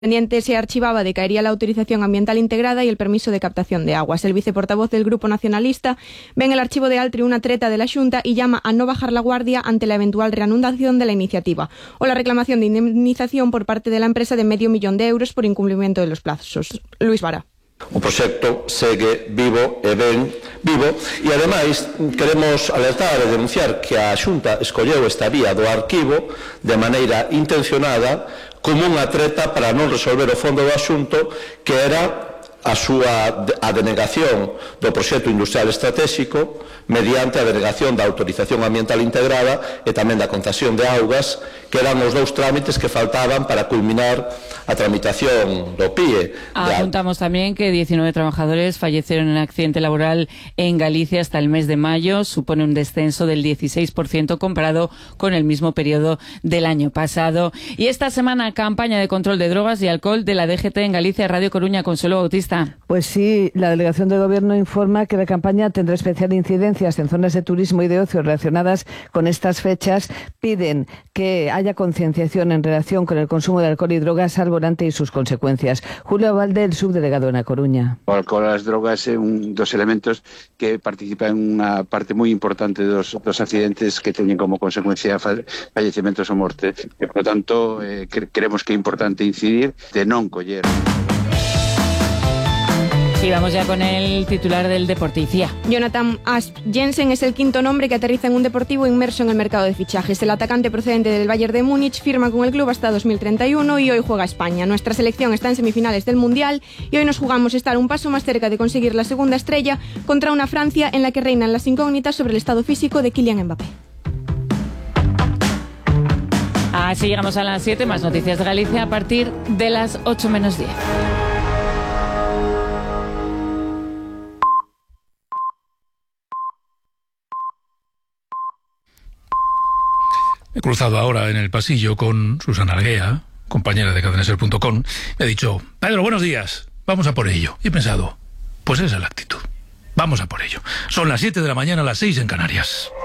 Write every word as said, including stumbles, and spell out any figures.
pendiente se archivaba decaería la autorización ambiental integrada y el permiso de captación de aguas. El viceportavoz del Grupo Nacionalista ve en el archivo de Altri una treta de la Xunta y llama a no bajar la guardia ante la eventual reanudación de la iniciativa o la reclamación de indemnización por parte de la empresa de medio millón de euros por incumplimiento de los plazos. Luis Vara. O proxecto segue vivo e ben vivo e, ademais, queremos alertar e denunciar que a Xunta escolleu esta vía do arquivo de maneira intencionada como unha treta para non resolver o fondo do asunto, que era a súa a denegación do proxecto industrial estratégico mediante a denegación da autorización ambiental integrada e tamén da concesión de augas, que eran os dous trámites que faltaban para culminar a tramitación do P I E. Apuntamos también que diecinueve trabajadores fallecieron en accidente laboral en Galicia hasta el mes de mayo. Supone un descenso del dieciséis por ciento comparado con el mismo periodo del año pasado. Y esta semana, campaña de control de drogas y alcohol de la D G T en Galicia, Radio Coruña. Consuelo Bautista. Pues sí, la delegación de gobierno informa que la campaña tendrá especial incidencias en zonas de turismo y de ocio relacionadas con estas fechas. Piden que haya concienciación en relación con el consumo de alcohol y drogas al volante y sus consecuencias. Julio Valde, el subdelegado en A Coruña. O alcohol e as drogas é un dos elementos que participa en unha parte moi importante dos, dos accidentes que teñen como consecuencia fallecimentos ou morte. E, por lo tanto, eh, creemos que é importante incidir de non coller. Y vamos ya con el titular del Deporticia. Jonathan Asp Jensen es el quinto nombre que aterriza en un Deportivo inmerso en el mercado de fichajes. El atacante procedente del Bayern de Múnich firma con el club hasta dos mil treinta y uno y hoy juega España. Nuestra selección está en semifinales del Mundial y hoy nos jugamos estar un paso más cerca de conseguir la segunda estrella contra una Francia en la que reinan las incógnitas sobre el estado físico de Kylian Mbappé. Así llegamos a las siete, más noticias de Galicia a partir de las ocho menos diez. He cruzado ahora en el pasillo con Susana Arguea, compañera de cadenaser punto com. Me ha dicho: Pedro, buenos días, vamos a por ello. Y he pensado, pues esa es la actitud. Vamos a por ello. Son las siete de la mañana, las seis en Canarias.